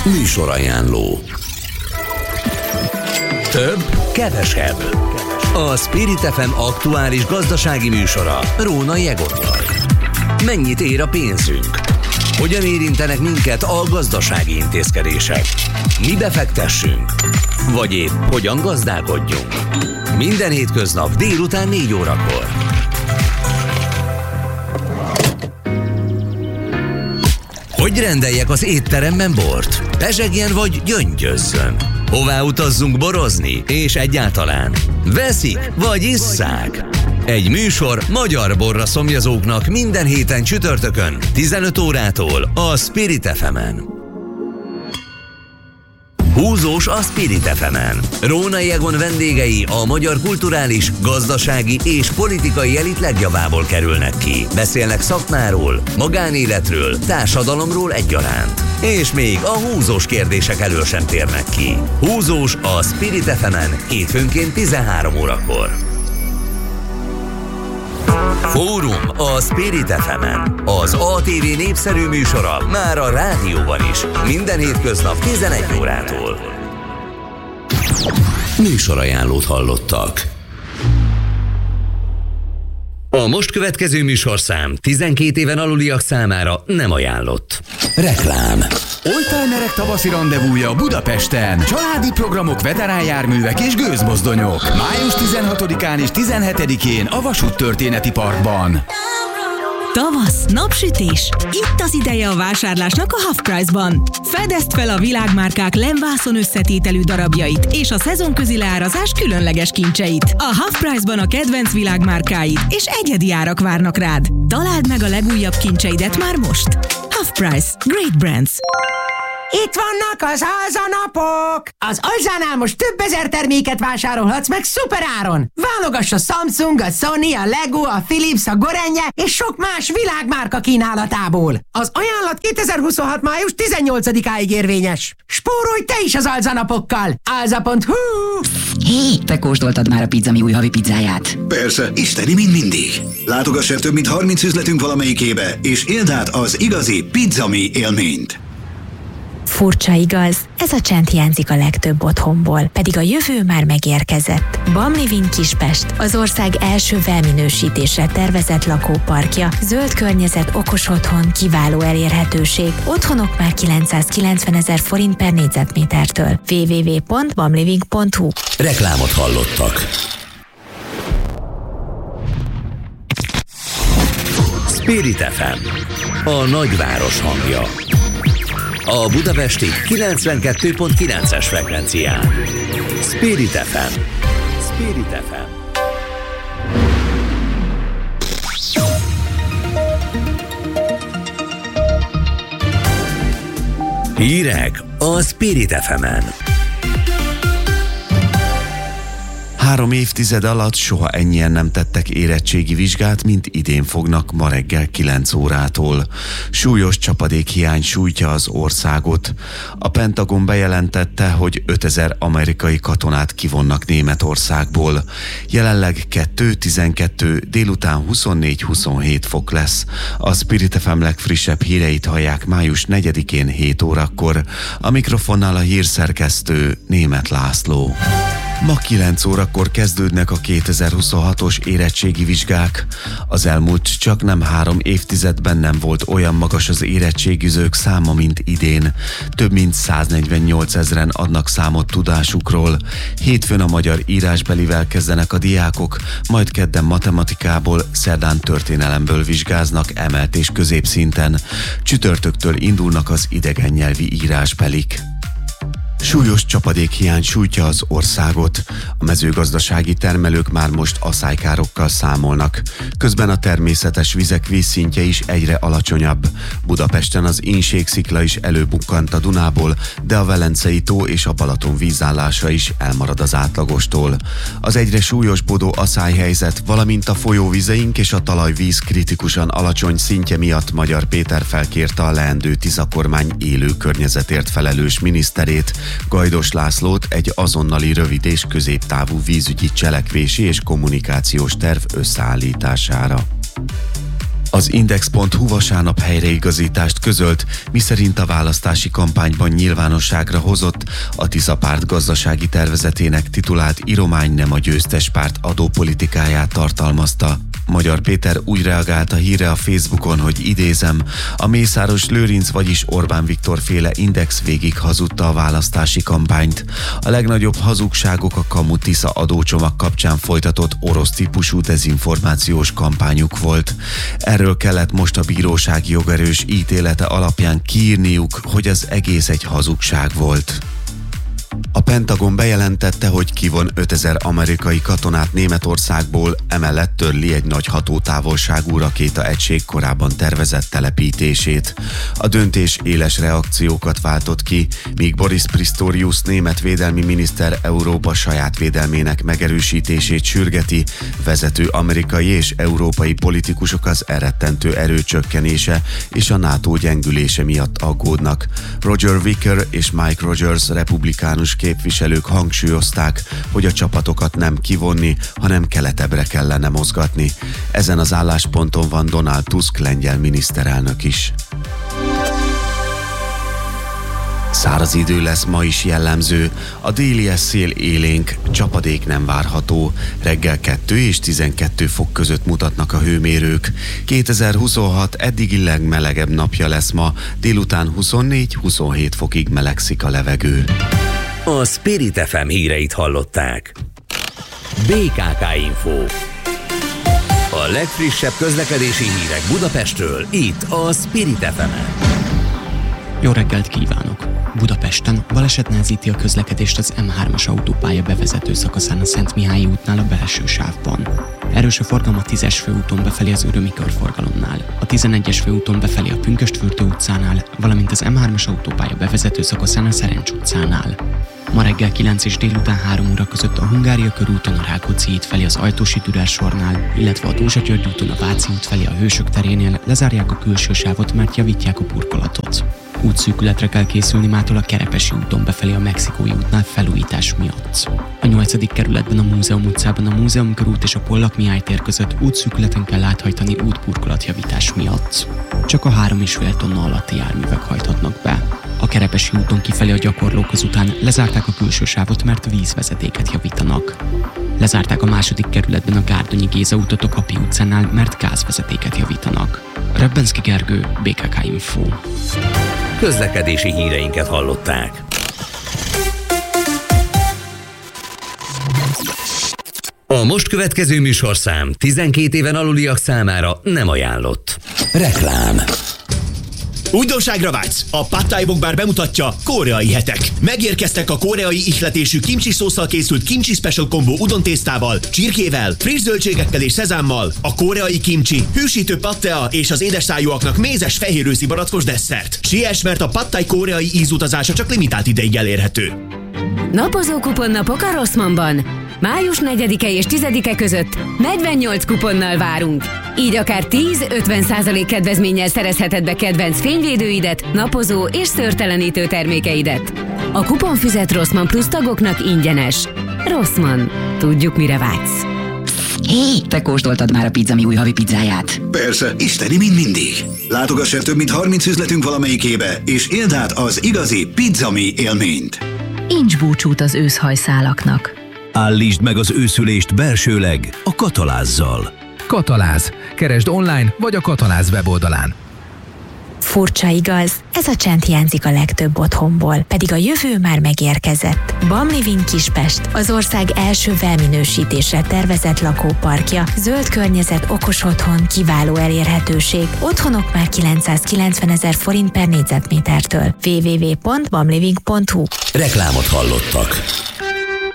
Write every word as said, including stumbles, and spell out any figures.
Műsorajánló. Több, kevesebb. A Spirit ef em aktuális gazdasági műsora Rónai Egonnal. Mennyit ér a pénzünk? Hogyan érintenek minket a gazdasági intézkedések? Mi befektessünk? Vagy épp hogyan gazdálkodjunk? Minden hétköznap délután négy órakor. Hogy rendeljek az étteremben bort? Pezsegjen vagy gyöngyözzön? Hová utazzunk borozni? És egyáltalán veszik vagy isszák? Egy műsor magyar borra szomjazóknak minden héten csütörtökön tizenöt órától a Spirit ef emen. Húzós a Spirit ef emen. Rónai Egon vendégei a magyar kulturális, gazdasági és politikai elit legjavából kerülnek ki. Beszélnek szakmáról, magánéletről, társadalomról egyaránt. És még a húzós kérdések elől sem térnek ki. Húzós a Spirit ef emen hétfőnként tizenhárom órakor. Fórum a Spirit ef emen. Az á té vé népszerű műsora már a rádióban is. Minden hétköznap tizenegy órától. Műsorajánlót hallottak. A most következő műsorszám tizenkét éven aluliak számára nem ajánlott. Reklám. Oldtimerek tavaszi randevúja Budapesten. Családi programok, veteránjárművek és gőzmozdonyok. május tizenhatodikán és tizenhetedikén a Vasúttörténeti Parkban. Tavasz, napsütés. Itt az ideje a vásárlásnak a Half-Price-ban. Fedezd fel a világmárkák lemvászon összetételű darabjait és a szezonközi leárazás különleges kincseit. A Half-Price-ban a kedvenc világmárkáid és egyedi árak várnak rád. Találd meg a legújabb kincseidet már most. Half-Price. Great Brands. Itt vannak az alzanapok! Az Alzánál most több ezer terméket vásárolhatsz meg szuper áron! Válogass a Samsung, a Sony, a Lego, a Philips, a Gorenje és sok más világmárka kínálatából. Az ajánlat kétezer-huszonhat. május tizennyolcadikáig érvényes. Spórolj te is az alzanapokkal! alza pont hu. Hé, te kóstoltad már a Pizzami új havi pizzáját? Persze, isteni, mint mindig. Látogass el több mint harminc üzletünk valamelyikébe, és éld át az igazi Pizzami élményt. Furcsa igaz, ez a csend hiányzik a legtöbb otthonból, pedig a jövő már megérkezett. Bam Living Kispest, az ország első felminősítésre tervezett lakóparkja, zöld környezet, okos otthon, kiváló elérhetőség, otthonok már kilencszázkilencvenezer forint per négyzetmétertől. double-u double-u double-u pont bamliving pont hu. Reklámot hallottak. Spirit ef em, a nagyváros hangja. A budapesti kilencvenkettő pont kilences frekvencián. Spirit ef em. Spirit ef em. Hírek a Spirit ef emen. Három évtized alatt soha ennyien nem tettek érettségi vizsgát, mint idén fognak ma reggel kilenc órától. Súlyos csapadékhiány sújtja az országot. A Pentagon bejelentette, hogy ötezer amerikai katonát kivonnak Németországból. Jelenleg kettő tizenkettő, délután huszonnégy-huszonhét fok lesz. A Spirit ef em legfrissebb híreit hallják május negyedikén hét órakor. A mikrofonnál a hírszerkesztő Németh László. Ma kilenc órakor kezdődnek a kétezer-huszonhatos érettségi vizsgák. Az elmúlt csak nem három évtizedben nem volt olyan magas az érettségizők száma, mint idén. Több mint száznegyvennyolc ezren adnak számot tudásukról. Hétfőn a magyar írásbelivel kezdenek a diákok, majd kedden matematikából, szerdán történelemből vizsgáznak emelt és középszinten. Csütörtöktől indulnak az idegen nyelvi írásbelik. Súlyos csapadékhiány sújtja az országot. A mezőgazdasági termelők már most aszálykárokkal számolnak. Közben a természetes vizek vízszintje is egyre alacsonyabb. Budapesten az Ínségszikla is előbukkant a Dunából, de a Velencei tó és a Balaton vízállása is elmarad az átlagostól. Az egyre súlyosbodó aszályhelyzet, valamint a folyóvizeink és a talajvíz kritikusan alacsony szintje miatt Magyar Péter felkérte a leendő Tisza kormány élő környezetért felelős miniszterét, Gajdos Lászlót egy azonnali rövid és középtávú vízügyi cselekvési és kommunikációs terv összeállítására. Az Index pont hu vasárnap helyreigazítást közölt, miszerint a választási kampányban nyilvánosságra hozott a Tisza párt gazdasági tervezetének titulált íromány nem a győztes párt adópolitikáját tartalmazta. Magyar Péter úgy reagált a hírre a Facebookon, hogy idézem, a Mészáros Lőrinc, vagyis Orbán Viktor féle Index végig hazudta a választási kampányt. A legnagyobb hazugságok a Kamu Tisza adócsomag kapcsán folytatott orosz típusú dezinformációs kampányuk volt. Erről kellett most a bíróság jogerős ítélete alapján kiírniuk, hogy az egész egy hazugság volt. A Pentagon bejelentette, hogy kivon ötezer amerikai katonát Németországból, emellett törli egy nagy hatótávolságú rakétaegység korábban tervezett telepítését. A döntés éles reakciókat váltott ki, míg Boris Pistorius német védelmi miniszter Európa saját védelmének megerősítését sürgeti, vezető amerikai és európai politikusok az elrettentő erő csökkenése és a NATO gyengülése miatt aggódnak. Roger Wicker és Mike Rogers republikánus képviselők hangsúlyozták, hogy a csapatokat nem kivonni, hanem keletebbre kellene mozgatni. Ezen az állásponton van Donald Tusk lengyel miniszterelnök is. Száraz idő lesz ma is jellemző, a déli szél élénk, csapadék nem várható, reggel kettő és tizenkettő fok között mutatnak a hőmérők. kétezer-huszonhat eddigi legmelegebb napja lesz ma, délután huszonnégy-huszonhét fokig melegszik a levegő. A Spirit ef em híreit hallották. bé ká ká Info. A legfrissebb közlekedési hírek Budapestről, itt a Spirit ef emen. Jó reggelt kívánok! Budapesten baleset nehezíti a közlekedést az em hármas autópálya bevezető szakaszán a Szentmihályi útnál a belső sávban. Erős a forgalom a tízes főúton befelé az Ürömi körforgalomnál, a tizenegyes főúton befelé a Pünkösdfürdő utcánál, valamint az em hármas autópálya bevezető szakaszán a Szerencs utcánál. Ma reggel kilenc és délután három óra között a Hungária körúton a Rákóczi híd felé az Ajtósi Dürer-sornál, illetve a Dózsa György úton a Váci út felé a Hősök terénél lezárják a külső sávot, mert javítják a burkolatot. Útszűkületre kell készülni mától a Kerepesi úton befelé a Mexikói útnál felújítás miatt. A nyolcadik kerületben a Múzeum utcában a Múzeum körút és a Pollak Mihály tér között útszűkületen kell áthajtani útburkolatjavítás miatt. Csak a három és fél tonna alatti járművek hajthatnak be. A Kerepesi úton kifelé a Gyakorlók után lezárták a külső sávot, mert vízvezetéket javítanak. Lezárták a második kerületben a Gárdonyi Géza utat a Kapi utcánál, mert gázvezetéket javítanak. Rebbenszki Gergő, bé ká ká Info. Közlekedési híreinket hallották. A most következő műsorszám tizenkét éven aluliak számára nem ajánlott. Reklám. Újdonságra vágysz? A Pad Thai Bok Bar bemutatja koreai hetek. Megérkeztek a koreai ihletésű kimchi szósszal készült kimchi special combo udontésztával, csirkével, friss zöldségekkel és szezámmal, a koreai kimchi, hűsítő pattea és az édesszájúaknak mézes fehérőszi barackos desszert. Siess, mert a Pad Thai koreai ízutazása csak limitált ideig elérhető. Napozó kuponnapok a Rossmannban. május negyedike és tizedike között negyvennyolc kuponnal várunk. Így akár tíz-ötven százalék kedvezménnyel szerezheted be kedvenc fényvédőidet, napozó és szőrtelenítő termékeidet. A kuponfüzet Rossmann Plus tagoknak ingyenes. Rossmann. Tudjuk, mire vágysz. Hé, te kóstoltad már a Pizzami új havi pizzáját? Persze, isteni, mint mindig. Látogass el több mint harminc üzletünk valamelyikébe, és éld át az igazi Pizzami élményt. Nincs búcsút az őszhajszálaknak. Állítsd meg az őszülést belsőleg a Katalázzal. Kataláz. Keresd online vagy a Kataláz weboldalán. Furcsa igaz, ez a csend hiányzik a legtöbb otthonból, pedig a jövő már megérkezett. Bam Living Kispest, az ország első felminősítésre tervezett lakóparkja, zöld környezet, okos otthon, kiváló elérhetőség. Otthonok már kilencszázkilencven ezer forint per négyzetmétertől. double-u double-u double-u pont bamliving pont hu. Reklámot hallottak.